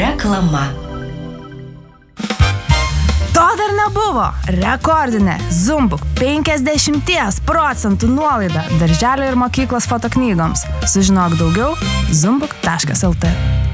Reklama. To dar nebuvo. Rekordinė Zumbuk 50% nuolaida darželio ir mokyklos fotoknygoms. Sužinok daugiau zumbuk.lt.